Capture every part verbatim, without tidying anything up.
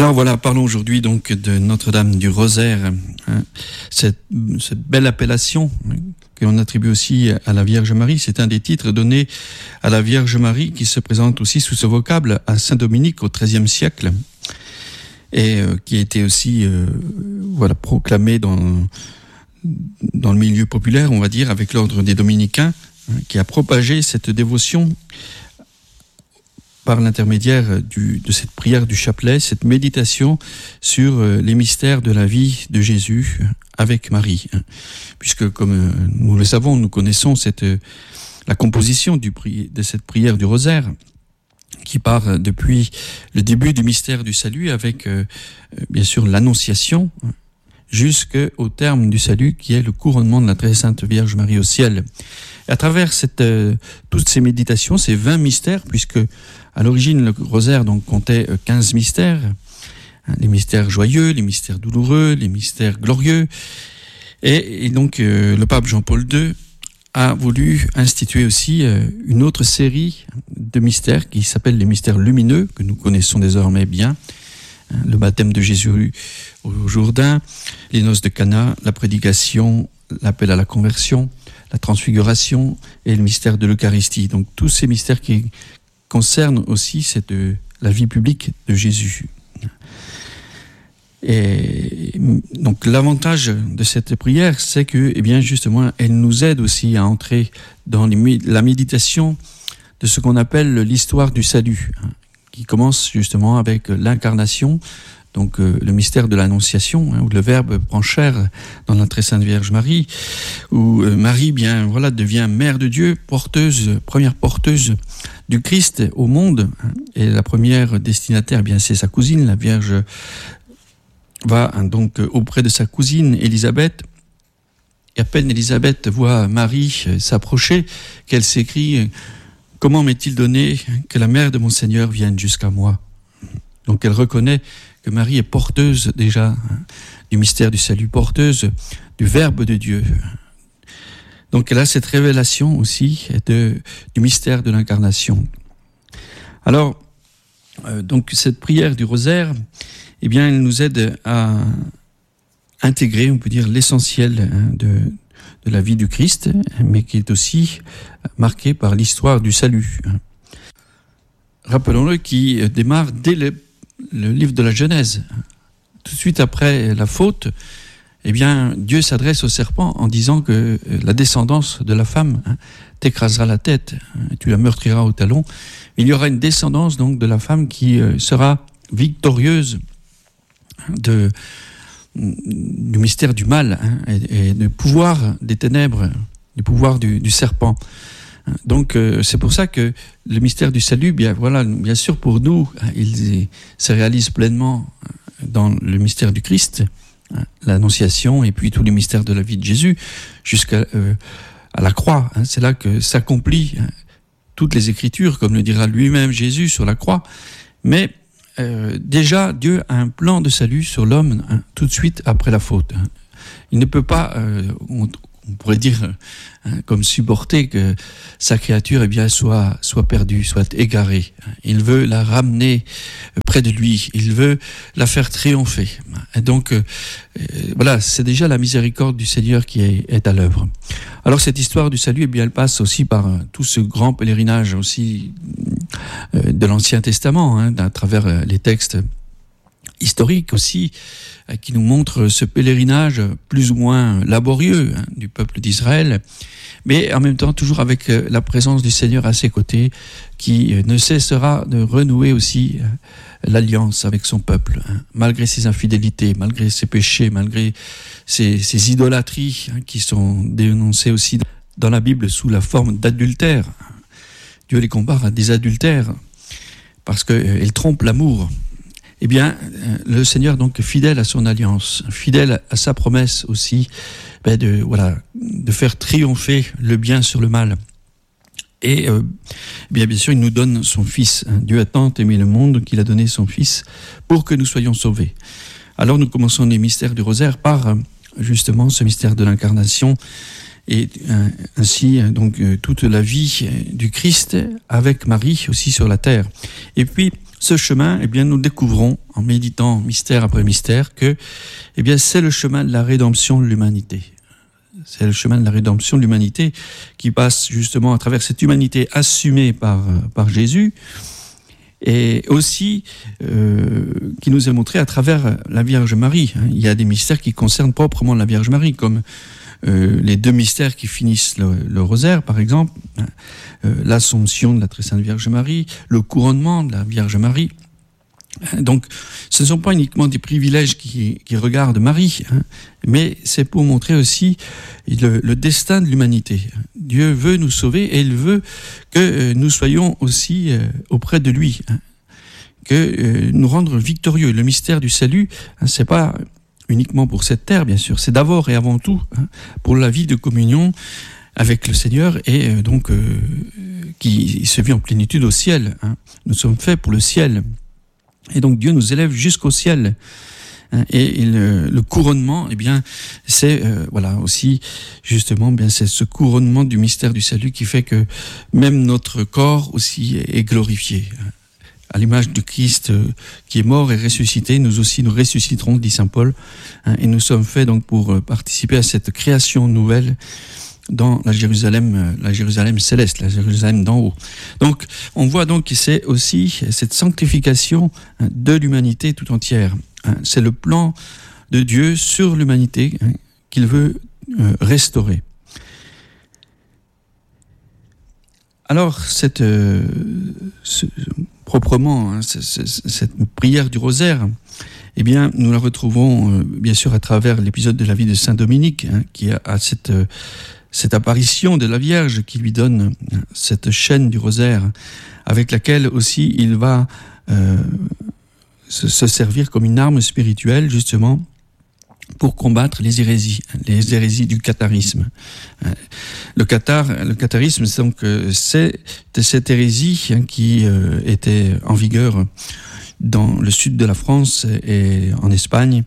Alors voilà, parlons aujourd'hui donc de Notre-Dame du Rosaire, hein, cette, cette belle appellation que l'on attribue aussi à la Vierge Marie. C'est un des titres donnés à la Vierge Marie qui se présente aussi sous ce vocable à Saint-Dominique au treizième siècle et euh, qui a été aussi euh, voilà, proclamé dans, dans le milieu populaire, on va dire, avec l'ordre des Dominicains, hein, qui a propagé cette dévotion par l'intermédiaire du, de cette prière du chapelet, cette méditation sur les mystères de la vie de Jésus avec Marie. Puisque, comme nous le savons, nous connaissons cette, la composition du, de cette prière du rosaire, qui part depuis le début du mystère du salut avec, euh, bien sûr, l'annonciation, jusqu'au terme du salut, qui est le couronnement de la très sainte Vierge Marie au ciel. Et à travers cette, euh, toutes ces méditations, ces vingt mystères, puisque à l'origine le rosaire donc comptait quinze mystères, hein, les mystères joyeux, les mystères douloureux, les mystères glorieux, et, et donc euh, le pape Jean-Paul deux a voulu instituer aussi euh, une autre série de mystères qui s'appelle les mystères lumineux, que nous connaissons désormais bien, hein, le baptême de Jésus au Jourdain, les noces de Cana, la prédication, l'appel à la conversion, la transfiguration et le mystère de l'Eucharistie. Donc tous ces mystères qui concernent aussi cette, la vie publique de Jésus. Et donc l'avantage de cette prière, c'est que, eh bien justement, elle nous aide aussi à entrer dans les, la méditation de ce qu'on appelle l'histoire du salut, hein, qui commence justement avec l'incarnation. Donc euh, le mystère de l'Annonciation, hein, où le Verbe prend chair dans la très sainte Vierge Marie, où euh, Marie, bien voilà, devient mère de Dieu, porteuse, première porteuse du Christ au monde, hein, et la première destinataire, eh bien c'est sa cousine. La Vierge va hein, donc auprès de sa cousine Élisabeth, et à peine Élisabeth voit Marie s'approcher, qu'elle s'écrie « Comment m'est-il donné que la mère de mon Seigneur vienne jusqu'à moi ?» Donc elle reconnaît que Marie est porteuse déjà hein, du mystère du salut, porteuse du Verbe de Dieu. Donc elle a cette révélation aussi de, du mystère de l'incarnation. Alors, euh, donc cette prière du rosaire, eh bien, elle nous aide à intégrer, on peut dire, l'essentiel hein, de, de la vie du Christ, mais qui est aussi marquée par l'histoire du salut. Rappelons-le, qui démarre dès le le livre de la Genèse. Tout de suite après la faute, eh bien, Dieu s'adresse au serpent en disant que la descendance de la femme hein, t'écrasera la tête, hein, tu la meurtriras au talon. Il y aura une descendance donc de la femme qui euh, sera victorieuse de, du mystère du mal hein, et, et du pouvoir des ténèbres, du pouvoir du, du serpent. Donc euh, c'est pour ça que le mystère du salut, bien voilà, bien sûr pour nous, il se réalise pleinement dans le mystère du Christ, l'Annonciation et puis tous les mystères de la vie de Jésus jusqu'à euh, à la croix. Hein, c'est là que s'accomplit hein, toutes les Écritures, comme le dira lui-même Jésus sur la croix. Mais euh, déjà Dieu a un plan de salut sur l'homme hein, tout de suite après la faute. Hein. Il ne peut pas euh, on, on pourrait dire, hein, comme supporter que sa créature eh bien, soit, soit perdue, soit égarée. Il veut la ramener près de lui, il veut la faire triompher. Et donc, euh, voilà, c'est déjà la miséricorde du Seigneur qui est, est à l'œuvre. Alors, cette histoire du salut, eh bien, elle passe aussi par euh, tout ce grand pèlerinage aussi euh, de l'Ancien Testament, hein, à travers euh, les textes historiques aussi, qui nous montre ce pèlerinage plus ou moins laborieux hein, du peuple d'Israël, mais en même temps toujours avec la présence du Seigneur à ses côtés, qui ne cessera de renouer aussi l'alliance avec son peuple, hein, malgré ses infidélités, malgré ses péchés, malgré ses, ses idolâtries hein, qui sont dénoncées aussi dans la Bible sous la forme d'adultère. Dieu les compare à des adultères parce qu'ils trompent l'amour. Eh bien, le Seigneur, donc, fidèle à son alliance, fidèle à sa promesse aussi, ben de, voilà, de faire triompher le bien sur le mal. Et, euh, bien, bien sûr, il nous donne son Fils. Dieu a tant aimé le monde qu'il a donné son Fils pour que nous soyons sauvés. Alors, nous commençons les mystères du rosaire par, justement, ce mystère de l'incarnation et euh, ainsi, donc, euh, toute la vie du Christ avec Marie aussi sur la terre. Et puis, ce chemin, eh bien, nous découvrons, en méditant mystère après mystère, que eh bien, c'est le chemin de la rédemption de l'humanité. C'est le chemin de la rédemption de l'humanité qui passe justement à travers cette humanité assumée par, par Jésus, et aussi euh, qui nous est montré à travers la Vierge Marie. Il y a des mystères qui concernent proprement la Vierge Marie, comme euh, les deux mystères qui finissent le, le rosaire, par exemple, euh, l'Assomption de la Très Sainte Vierge Marie, le couronnement de la Vierge Marie. Donc, ce ne sont pas uniquement des privilèges qui, qui regardent Marie, hein, mais c'est pour montrer aussi le, le destin de l'humanité. Dieu veut nous sauver et il veut que euh, nous soyons aussi euh, auprès de lui, hein, que euh, nous rendre victorieux. Le mystère du salut, hein, c'est pas uniquement pour cette terre, bien sûr, c'est d'abord et avant tout hein, pour la vie de communion avec le Seigneur et euh, donc euh, qui se vit en plénitude au ciel. Hein. Nous sommes faits pour le ciel. Et donc Dieu nous élève jusqu'au ciel. Et le, le couronnement, eh bien, c'est euh, voilà aussi justement, bien c'est ce couronnement du mystère du salut qui fait que même notre corps aussi est glorifié. À l'image du Christ euh, qui est mort et ressuscité, nous aussi nous ressusciterons, dit saint Paul, hein, et nous sommes faits donc pour participer à cette création nouvelle dans la Jérusalem, la Jérusalem céleste, la Jérusalem d'en haut. Donc, on voit donc que c'est aussi cette sanctification de l'humanité tout entière. C'est le plan de Dieu sur l'humanité qu'il veut restaurer. Alors, cette, euh, ce, proprement, hein, c- c- cette prière du rosaire, eh bien, nous la retrouvons euh, bien sûr à travers l'épisode de la vie de saint Dominique, hein, qui a, a cette euh, cette apparition de la Vierge qui lui donne cette chaîne du rosaire avec laquelle aussi il va euh, se, se servir comme une arme spirituelle justement pour combattre les hérésies, les hérésies du catharisme. Le cathare, le catharisme, donc, c'est cette hérésie hein, qui euh, était en vigueur dans le sud de la France et en Espagne.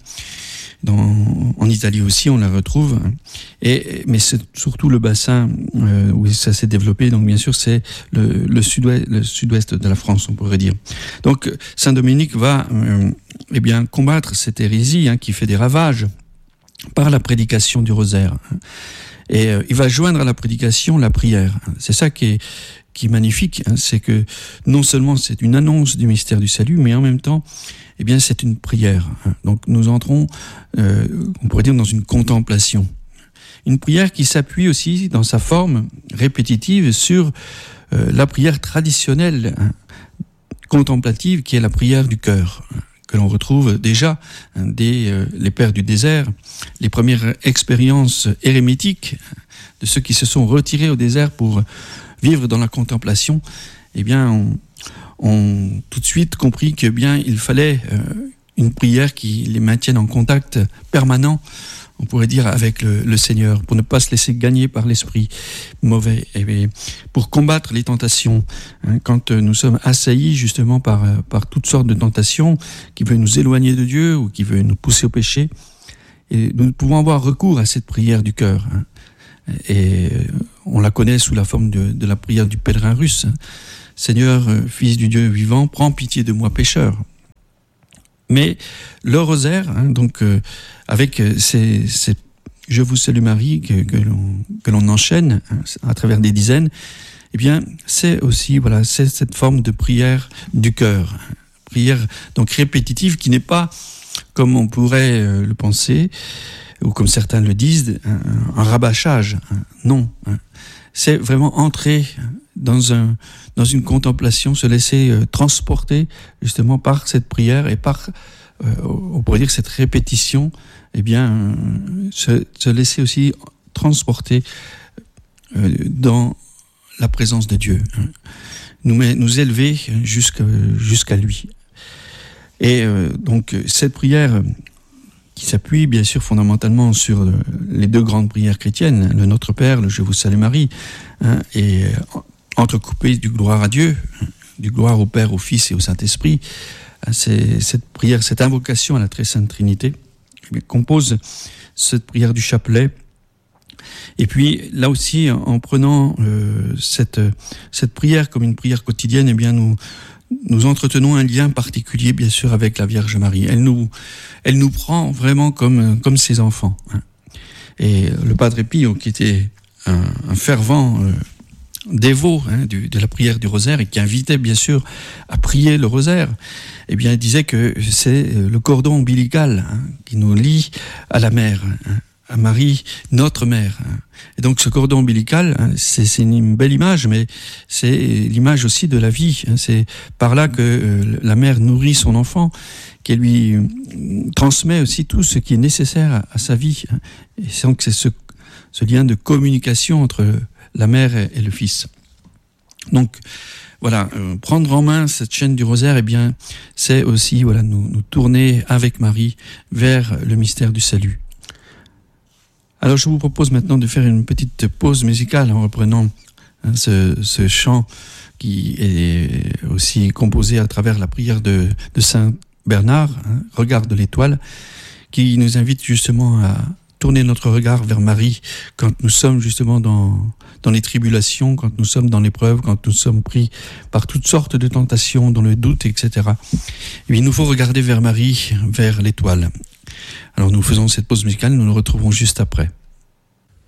Dans, en Italie aussi, on la retrouve. Et, mais c'est surtout le bassin euh, où ça s'est développé. Donc, bien sûr, c'est le, le, sud-ouest, le sud-ouest de la France, on pourrait dire. Donc, saint Dominique va euh, eh bien, combattre cette hérésie hein, qui fait des ravages par la prédication du rosaire. Et euh, il va joindre à la prédication la prière. C'est ça qui est, qui est magnifique. Hein, c'est que non seulement c'est une annonce du mystère du salut, mais en même temps, eh bien, c'est une prière. Donc, nous entrons, euh, on pourrait dire, dans une contemplation. Une prière qui s'appuie aussi, dans sa forme répétitive, sur euh, la prière traditionnelle, hein, contemplative, qui est la prière du cœur, hein, que l'on retrouve déjà hein, dès euh, les pères du désert, les premières expériences érémitiques de ceux qui se sont retirés au désert pour vivre dans la contemplation. Eh bien, on ont tout de suite compris que bien il fallait euh, une prière qui les maintienne en contact permanent, on pourrait dire, avec le, le Seigneur, pour ne pas se laisser gagner par l'esprit mauvais, et pour combattre les tentations. Hein, quand nous sommes assaillis justement par, par toutes sortes de tentations qui veulent nous éloigner de Dieu ou qui veulent nous pousser au péché, et nous pouvons avoir recours à cette prière du cœur. Hein, et on la connaît sous la forme de, de la prière du pèlerin russe. Hein, Seigneur, Fils du Dieu vivant, prends pitié de moi pécheur. Mais le rosaire, hein, donc euh, avec ces, ces Je vous salue Marie que, que, l'on, que l'on enchaîne hein, à travers des dizaines, eh bien c'est aussi voilà c'est cette forme de prière du cœur, prière donc répétitive qui n'est pas comme on pourrait euh, le penser ou comme certains le disent un, un rabâchage. Hein, non. Hein. C'est vraiment entrer dans, un, dans une contemplation, se laisser euh, transporter justement par cette prière et par, euh, on pourrait dire, cette répétition, eh bien, euh, se, se laisser aussi transporter euh, dans la présence de Dieu, hein. nous, met, nous élever jusqu'à, jusqu'à lui. Et euh, donc, cette prière qui s'appuie bien sûr fondamentalement sur les deux grandes prières chrétiennes, le Notre Père, le Je vous salue Marie, hein, et entrecoupé du gloire à Dieu, du gloire au Père, au Fils et au Saint-Esprit. C'est cette prière, cette invocation à la Très Sainte Trinité, qui compose cette prière du chapelet. Et puis là aussi, en prenant euh, cette, cette prière comme une prière quotidienne, eh bien nous, nous entretenons un lien particulier, bien sûr, avec la Vierge Marie. Elle nous, elle nous prend vraiment comme, comme ses enfants. Hein. Et le Padre Pio, qui était un, un fervent euh, dévot hein, du, de la prière du rosaire et qui invitait, bien sûr, à prier le rosaire, eh bien, il disait que c'est le cordon ombilical hein, qui nous lie à la mère, hein, à Marie, notre mère. Hein. Et donc, ce cordon ombilical, hein, c'est, c'est une belle image, mais c'est l'image aussi de la vie. Hein. C'est par là que euh, la mère nourrit son enfant, qu'elle lui transmet aussi tout ce qui est nécessaire à, à sa vie. Hein. Et donc, c'est ce, ce lien de communication entre la mère et, et le fils. Donc, voilà, euh, prendre en main cette chaîne du rosaire, eh bien, c'est aussi voilà nous, nous tourner avec Marie vers le mystère du salut. Alors, je vous propose maintenant de faire une petite pause musicale en reprenant hein, ce, ce chant qui est aussi composé à travers la prière de, de Saint Bernard, hein, Regarde l'étoile, qui nous invite justement à tourner notre regard vers Marie quand nous sommes justement dans, dans les tribulations, quand nous sommes dans l'épreuve, quand nous sommes pris par toutes sortes de tentations, dans le doute, et cetera. Et il nous faut regarder vers Marie, vers l'étoile. Alors nous faisons cette pause musicale, nous nous retrouvons juste après.